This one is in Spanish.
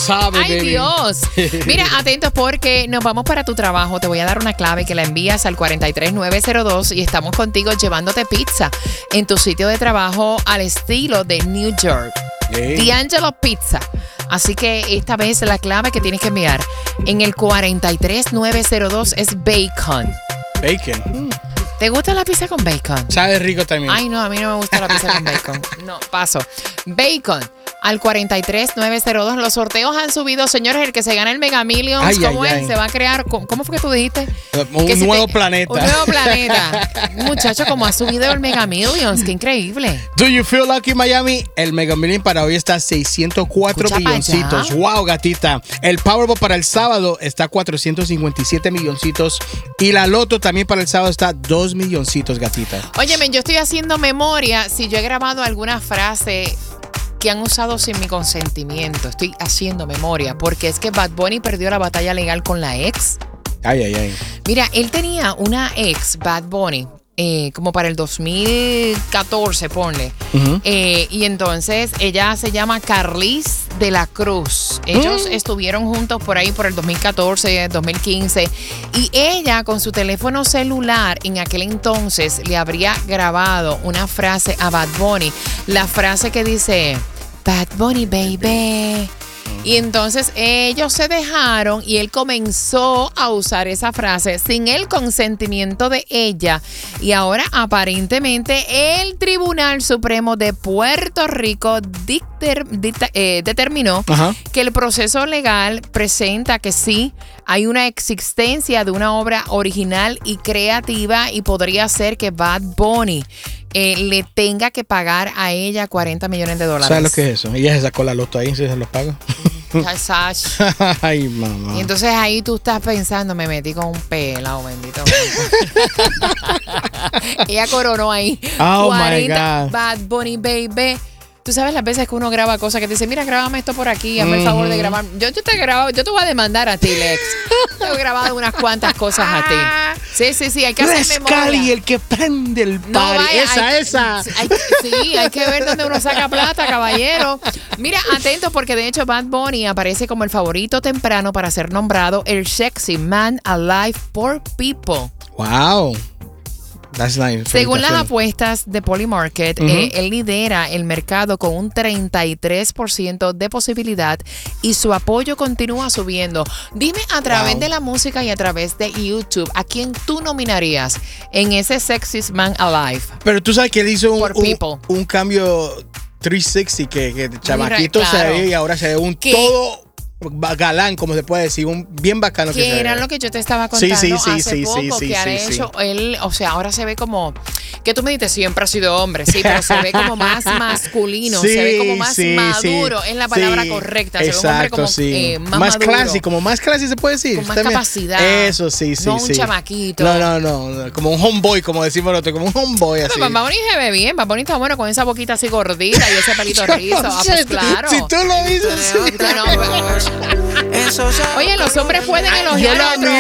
sabe, ¡Ay, baby. Dios! Mira, atentos porque nos vamos para tu trabajo. Te voy a dar una clave que la envías al 43902 y estamos contigo llevándote pizza en tu sitio de trabajo al estilo de New York. D'Angelo Pizza. Así que esta vez la clave que tienes que enviar en el 43902 es bacon. Bacon. ¿Te gusta la pizza con bacon? Sabe rico también. Ay, no, a mí no me gusta la pizza con bacon. No, paso. Bacon al 43902. Los sorteos han subido, señores. El que se gana el Mega Millions, Ay, ¿cómo ay, es? ay. Se va a crear, ¿cómo fue que tú dijiste? Un nuevo planeta. Un nuevo planeta. Muchacho, ¿cómo ha subido el Mega Millions? ¡Qué increíble! Do you feel lucky, Miami? El Mega Million para hoy está a 604 Escucha milloncitos. pa' allá. Wow, gatita. El Powerball para el sábado está a 457 milloncitos. Y la Loto también para el sábado está a 2 milloncitos, gatita. Óyeme, yo estoy haciendo memoria si yo he grabado alguna frase que han usado sin mi consentimiento. Estoy haciendo memoria porque es que Bad Bunny perdió la batalla legal con la ex. Ay, ay, ay. Mira, él tenía una ex, Bad Bunny, como para el 2014, ponle. Uh-huh. Y entonces ella se llama Carlis de la Cruz. Ellos estuvieron juntos por ahí por el 2014, 2015. Y ella con su teléfono celular en aquel entonces le habría grabado una frase a Bad Bunny. La frase que dice, Bad Bunny, baby. Y entonces ellos se dejaron y él comenzó a usar esa frase sin el consentimiento de ella. Y ahora aparentemente el Tribunal Supremo de Puerto Rico determinó que el proceso legal presenta que sí hay una existencia de una obra original y creativa y podría ser que Bad Bunny le tenga que pagar a ella $40 millones. ¿Sabes lo que es eso? Ella se sacó la Loto ahí, si se los paga. Ay, mamá. Y entonces ahí tú estás pensando, me metí con un pelado, bendito. Ella coronó ahí. Oh, 40, my God. Bad Bunny, baby. Tú sabes las veces que uno graba cosas que te dice, mira, grábame esto por aquí, hazme el favor de grabar. Yo te grabo, yo te voy a demandar a ti, Lex. Te he grabado unas cuantas cosas a ti. Sí, hay que hacer memoria. Cali, el que prende el party. No, vaya, esa. Hay que ver dónde uno saca plata, caballero. Mira, atentos porque de hecho Bad Bunny aparece como el favorito temprano para ser nombrado el Sexy Man Alive for People. Wow. That's nice. Según las apuestas de Polymarket, él lidera el mercado con un 33% de posibilidad y su apoyo continúa subiendo. Dime a través de la música y a través de YouTube, ¿a quién tú nominarías en ese Sexiest Man Alive? Pero tú sabes que él hizo un cambio 360 que de chamaquito claro. se ve y ahora se ve un todo galán, como se puede decir, un bien bacano que se ve. Que era lo que yo te estaba contando hace poco, que ha hecho sí. él, o sea, ahora se ve como, que tú me dices, siempre ha sido hombre, sí, pero se ve como más masculino, se ve como más maduro, es la palabra correcta, se ve un hombre como más maduro. Classy, como más classy se puede decir. Con más capacidad. Eso, sí. No un chamaquito. No, como un homeboy, como decimos nosotros, como un homeboy así. Pero Bad Bunny se ve bien, Bad Bunny está bueno con esa boquita así gordita y ese pelito rizo. Pues claro. Si tú lo dices, sí. Oye, los hombres pueden elogiar a otro